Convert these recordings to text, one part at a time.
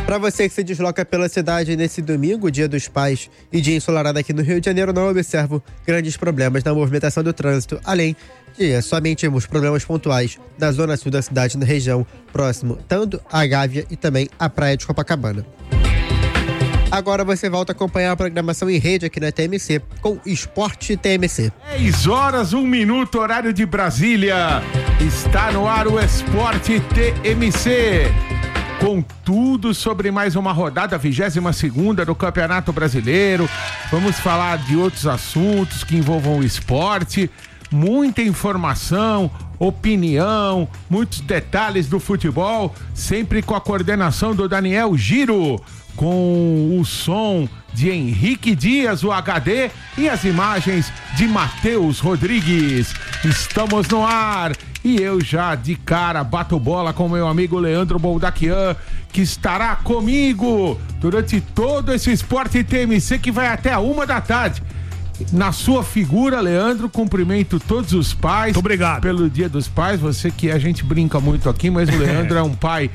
Para você que se desloca pela cidade nesse domingo, Dia dos Pais e dia ensolarado aqui no Rio de Janeiro, não observo grandes problemas na movimentação do trânsito, além de somente os problemas pontuais da zona sul da cidade, na região próximo tanto à Gávea e também à Praia de Copacabana. Agora você volta a acompanhar a programação em rede aqui na TMC com Esporte TMC. 10h01, horário de Brasília. Está no ar o Esporte TMC. Com tudo sobre mais uma rodada, 22ª do Campeonato Brasileiro. Vamos falar de outros assuntos que envolvam o esporte. Muita informação, opinião, muitos detalhes do futebol. Sempre com a coordenação do Daniel Giro. Com o som de Henrique Dias, o HD, e as imagens de Matheus Rodrigues. Estamos no ar e eu já de cara bato bola com meu amigo Leandro Boldaquian, que estará comigo durante todo esse Esporte TMC que vai até 1h. Na sua figura, Leandro, cumprimento todos os pais. Muito obrigado. Pelo Dia dos Pais, você que a gente brinca muito aqui, mas o Leandro é um pai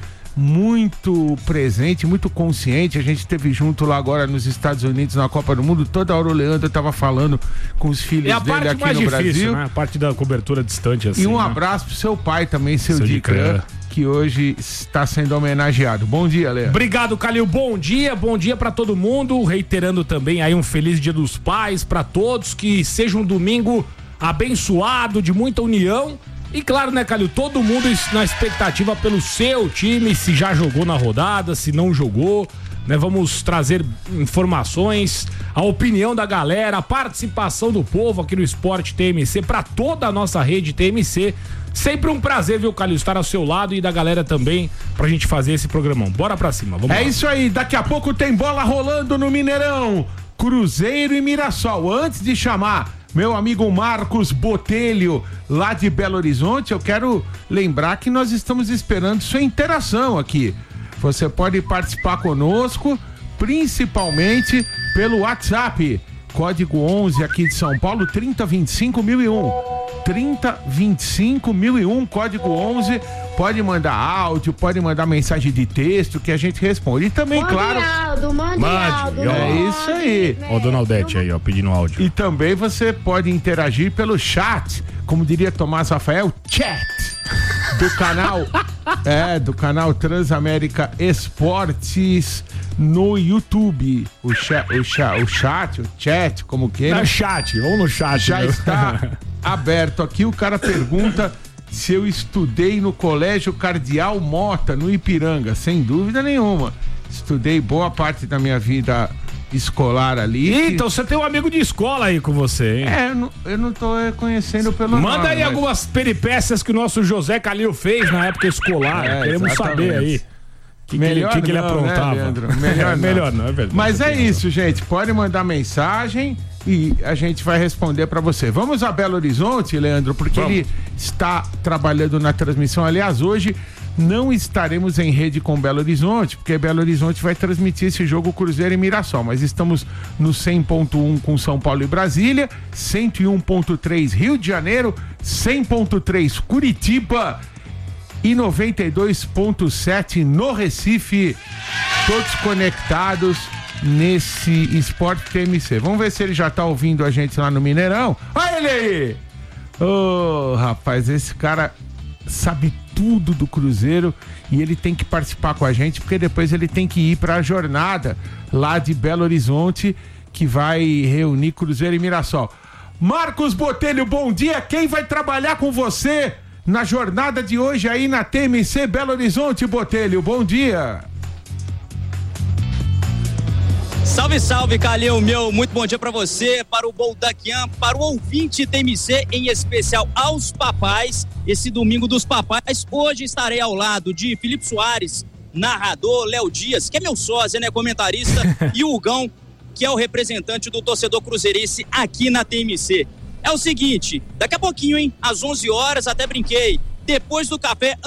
muito presente, muito consciente. A gente esteve junto lá agora nos Estados Unidos na Copa do Mundo. Toda hora o Leandro estava falando com os filhos dele aqui no difícil, Brasil, né? A parte da cobertura distante assim. E um né? abraço pro seu pai também, seu Dicran, que hoje está sendo homenageado. Bom dia, Leandro. Obrigado, Calil. Bom dia para todo mundo. Reiterando também aí um feliz Dia dos Pais para todos, que seja um domingo abençoado, de muita união. E claro, né, Calil, todo mundo na expectativa pelo seu time, se já jogou na rodada, se não jogou, né? Vamos trazer informações, a opinião da galera, a participação do povo aqui no Esporte TMC, para toda a nossa rede TMC. Sempre um prazer, viu, Calil, estar ao seu lado e da galera também, pra gente fazer esse programão. Bora pra cima, vamos lá. Isso aí, daqui a pouco tem bola rolando no Mineirão. Cruzeiro e Mirassol. Antes de chamar meu amigo Marcos Botelho, lá de Belo Horizonte, eu quero lembrar que nós estamos esperando sua interação aqui. Você pode participar conosco, principalmente pelo WhatsApp. Código 11 aqui de São Paulo, 3025.001. 3025.001, código 11. Pode mandar áudio, pode mandar mensagem de texto que a gente responde. E também, claro... Mande. É isso aí. Ó, Dona Aldete aí, ó, pedindo áudio. E também você pode interagir pelo chat, como diria Tomás Rafael, chat, do canal Transamérica Esportes no YouTube. O chat, como que é? Vamos no chat. Já está aberto aqui. O cara pergunta se eu estudei no Colégio Cardeal Mota, no Ipiranga. Sem dúvida nenhuma. Estudei boa parte da minha vida escolar ali. Então você tem um amigo de escola aí com você, hein? Eu não tô reconhecendo pelo nome. Manda aí algumas peripécias que o nosso José Calil fez na época escolar. Queremos saber aí. Que ele aprontava. Né, Leandro? Melhor não, é verdade. Mas é isso, gente. Pode mandar mensagem e a gente vai responder pra você. Vamos a Belo Horizonte, Leandro, porque ele está trabalhando na transmissão. Aliás, hoje não estaremos em rede com Belo Horizonte, porque Belo Horizonte vai transmitir esse jogo Cruzeiro e Mirassol, mas estamos no 100.1 com São Paulo e Brasília, 101.3 Rio de Janeiro, 100.3 Curitiba e 92.7 no Recife, todos conectados nesse Esporte TMC. Vamos ver se ele já tá ouvindo a gente lá no Mineirão. Olha ele aí! Ô, rapaz, esse cara sabe tudo do Cruzeiro e ele tem que participar com a gente, porque depois ele tem que ir para a jornada lá de Belo Horizonte, que vai reunir Cruzeiro e Mirassol. Marcos Botelho, bom dia. Quem vai trabalhar com você na jornada de hoje aí na TMC Belo Horizonte, Botelho? Bom dia. Salve, salve, Calil, muito bom dia pra você, para o Boldaquian, para o ouvinte TMC, em especial aos papais, esse domingo dos papais. Hoje estarei ao lado de Felipe Soares, narrador, Léo Dias, que é meu sócio, né, comentarista, e o Hugão, que é o representante do torcedor cruzeirense aqui na TMC. É o seguinte, daqui a pouquinho, hein, às 11 horas, até brinquei, depois do café,